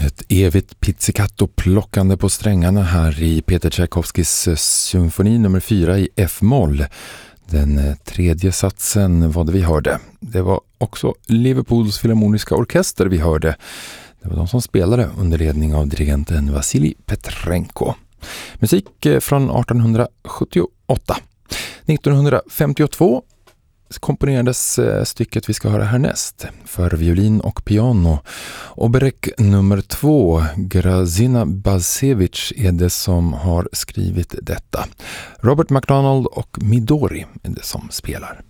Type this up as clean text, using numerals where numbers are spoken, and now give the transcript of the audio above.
Ett evigt pizzicato-plockande på strängarna här i Peter Tchaikovskys symfoni nummer 4 i F-moll. Den tredje satsen vad vi hörde. Det var också Liverpools filharmoniska orkester vi hörde. Det var de som spelade under ledning av dirigenten Vasilij Petrenko. Musik från 1878. 1952 komponerades stycket vi ska höra härnäst för violin och piano. Oberek nummer 2, Grazina Balcevic är det som har skrivit detta. Robert MacDonald och Midori är det som spelar.